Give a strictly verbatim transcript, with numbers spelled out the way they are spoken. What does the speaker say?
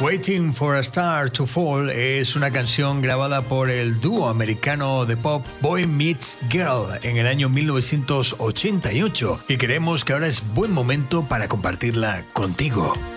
Waiting for a Star to Fall es una canción grabada por el dúo americano de pop Boy Meets Girl en el año mil novecientos ochenta y ocho y creemos que ahora es buen momento para compartirla contigo.